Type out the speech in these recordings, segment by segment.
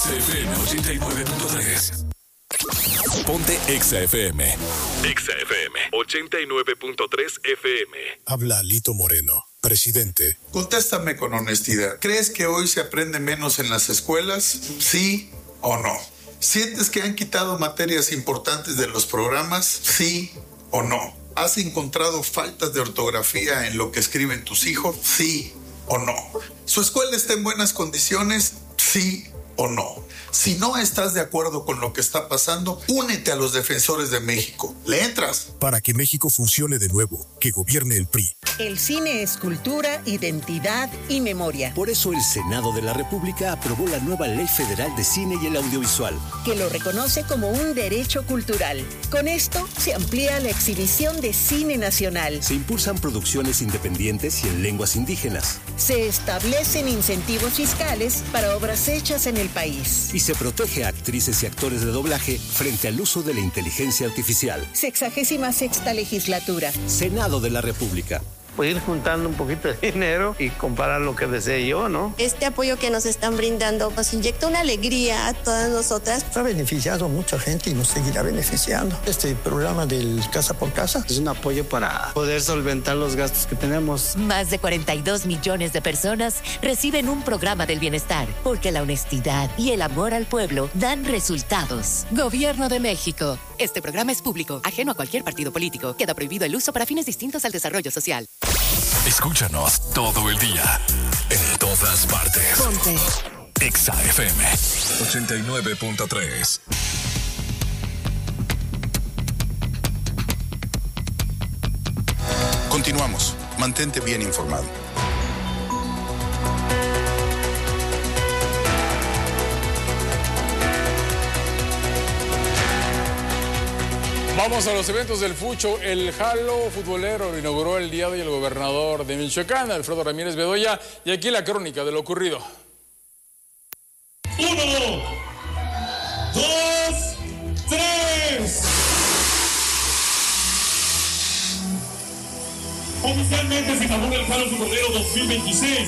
XFM 89.3. Ponte XFM. XFM 89.3 FM. Habla Lito Moreno, presidente. Contéstame con honestidad. ¿Crees que hoy se aprende menos en las escuelas? ¿Sí o no? ¿Sientes que han quitado materias importantes de los programas? ¿Sí o no? ¿Has encontrado faltas de ortografía en lo que escriben tus hijos? ¿Sí o no? ¿Su escuela está en buenas condiciones? ¿Sí o no? Si no estás de acuerdo con lo que está pasando, únete a los defensores de México. ¿Le entras? Para que México funcione de nuevo, que gobierne el PRI. El cine es cultura, identidad y memoria. Por eso el Senado de la República aprobó la nueva Ley Federal de Cine y el Audiovisual, que lo reconoce como un derecho cultural. Con esto se amplía la exhibición de cine nacional. Se impulsan producciones independientes y en lenguas indígenas. Se establecen incentivos fiscales para obras hechas en el país. Y se protege a actrices y actores de doblaje frente al uso de la inteligencia artificial. 66ª legislatura. Senado de la República. Pues ir juntando un poquito de dinero y comprar lo que desee yo, ¿no? Este apoyo que nos están brindando nos inyecta una alegría a todas nosotras. Ha beneficiado a mucha gente y nos seguirá beneficiando. Este programa del Casa por Casa es un apoyo para poder solventar los gastos que tenemos. Más de 42 millones de personas reciben un programa del bienestar, porque la honestidad y el amor al pueblo dan resultados. Gobierno de México. Este programa es público, ajeno a cualquier partido político. Queda prohibido el uso para fines distintos al desarrollo social. Escúchanos todo el día, en todas partes. Ponte XFM 89.3. Continuamos. Mantente bien informado. Vamos a los eventos del Fucho. El Jalo futbolero lo inauguró el día de hoy el gobernador de Michoacán, Alfredo Ramírez Bedoya, y aquí la crónica de lo ocurrido. 1, 2, 3. Oficialmente se inaugura el Jalo futbolero 2026.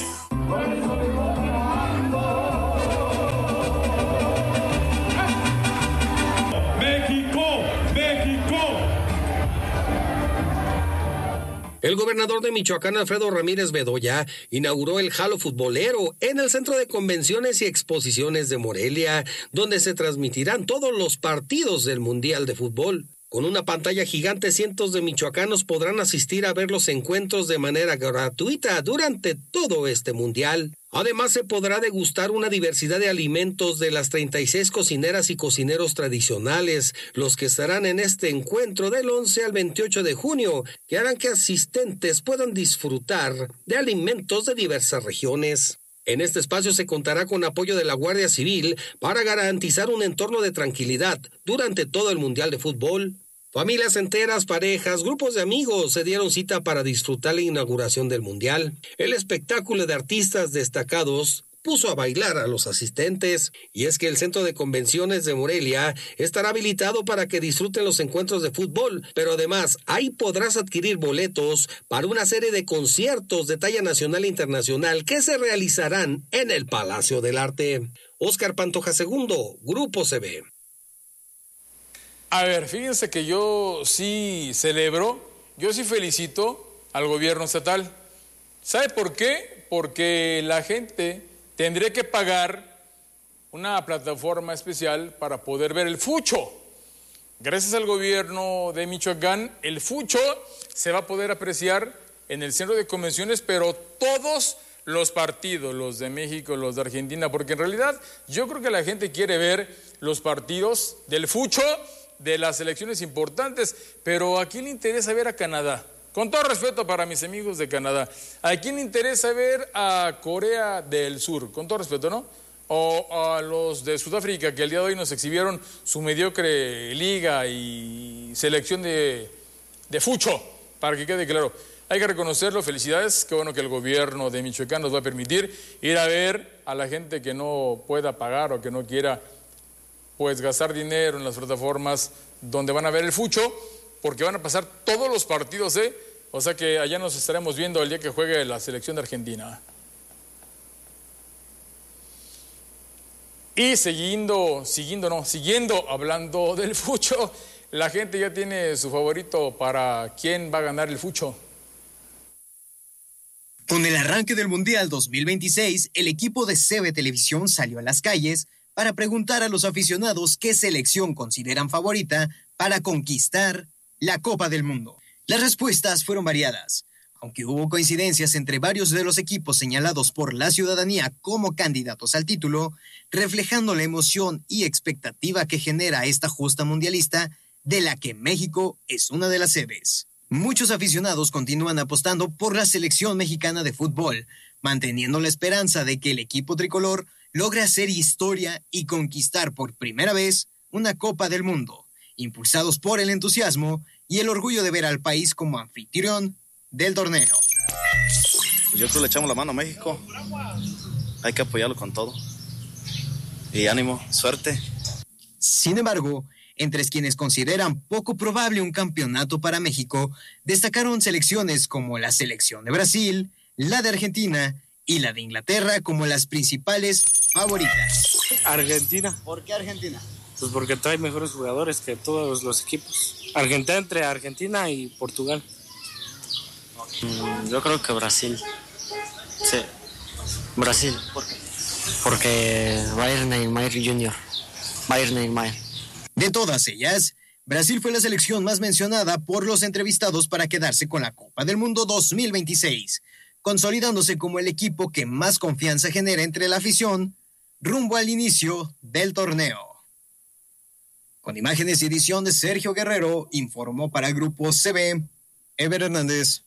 El gobernador de Michoacán, Alfredo Ramírez Bedoya, inauguró el Jalo futbolero en el Centro de Convenciones y Exposiciones de Morelia, donde se transmitirán todos los partidos del Mundial de Fútbol. Con una pantalla gigante, cientos de michoacanos podrán asistir a ver los encuentros de manera gratuita durante todo este mundial. Además, se podrá degustar una diversidad de alimentos de las 36 cocineras y cocineros tradicionales, los que estarán en este encuentro del 11 al 28 de junio, que harán que asistentes puedan disfrutar de alimentos de diversas regiones. En este espacio se contará con apoyo de la Guardia Civil para garantizar un entorno de tranquilidad durante todo el Mundial de Fútbol. Familias enteras, parejas, grupos de amigos se dieron cita para disfrutar la inauguración del Mundial. El espectáculo de artistas destacados puso a bailar a los asistentes. Y es que el Centro de Convenciones de Morelia estará habilitado para que disfruten los encuentros de fútbol, pero además ahí podrás adquirir boletos para una serie de conciertos de talla nacional e internacional que se realizarán en el Palacio del Arte. Óscar Pantoja II, Grupo CB. A ver, fíjense que yo sí celebro, yo sí felicito al gobierno estatal. ¿Sabe por qué? Porque la gente tendría que pagar una plataforma especial para poder ver el Fucho. Gracias al gobierno de Michoacán, el Fucho se va a poder apreciar en el centro de convenciones, pero todos los partidos, los de México, los de Argentina, porque en realidad yo creo que la gente quiere ver los partidos del Fucho, de las elecciones importantes, pero ¿a quién le interesa ver a Canadá? Con todo respeto para mis amigos de Canadá, ¿a quién le interesa ver a Corea del Sur? Con todo respeto, ¿no? O a los de Sudáfrica, que el día de hoy nos exhibieron su mediocre liga y selección de Fucho, para que quede claro. Hay que reconocerlo, felicidades, qué bueno que el gobierno de Michoacán nos va a permitir ir a ver a la gente que no pueda pagar o que no quiera pues gastar dinero en las plataformas donde van a ver el Fucho, porque van a pasar todos los partidos, o sea que allá nos estaremos viendo el día que juegue la selección de Argentina. Y siguiendo hablando del fucho, la gente ya tiene su favorito para quién va a ganar el fucho. Con el arranque del Mundial 2026, el equipo de CB Televisión salió a las calles para preguntar a los aficionados qué selección consideran favorita para conquistar la Copa del Mundo. Las respuestas fueron variadas, aunque hubo coincidencias entre varios de los equipos señalados por la ciudadanía como candidatos al título, reflejando la emoción y expectativa que genera esta justa mundialista, de la que México es una de las sedes. Muchos aficionados continúan apostando por la selección mexicana de fútbol, manteniendo la esperanza de que el equipo tricolor logre hacer historia y conquistar por primera vez una Copa del Mundo, impulsados por el entusiasmo y el orgullo de ver al país como anfitrión del torneo. Yo creo que le echamos la mano a México. Hay que apoyarlo con todo. Y ánimo, suerte. Sin embargo, entre quienes consideran poco probable un campeonato para México, destacaron selecciones como la selección de Brasil, la de Argentina y la de Inglaterra como las principales favoritas. Argentina. ¿Por qué Argentina? Pues porque trae mejores jugadores que todos los equipos. Argentina, entre Argentina y Portugal. Yo creo que Brasil. Sí, Brasil. ¿Por qué? Porque Bayern Neymar Jr. Bayern Neymar. De todas ellas, Brasil fue la selección más mencionada por los entrevistados para quedarse con la Copa del Mundo 2026, consolidándose como el equipo que más confianza genera entre la afición rumbo al inicio del torneo. Con imágenes y edición de Sergio Guerrero, informó para Grupo CB, Ever Hernández.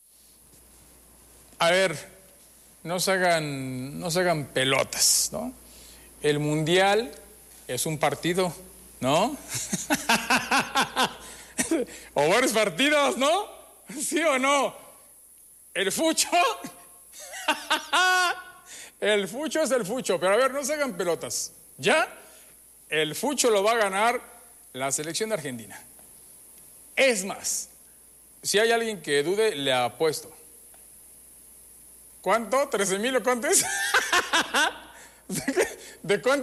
A ver, no se hagan pelotas, ¿no? El Mundial es un partido, ¿no? O varios partidos, ¿no? ¿Sí o no? El fucho. El fucho es el fucho, pero a ver, no se hagan pelotas. ¿Ya? El fucho lo va a ganar la selección de Argentina. Es más, si hay alguien que dude, le apuesto. ¿Cuánto? ¿13,000 o cuánto es? ¿De cuánto?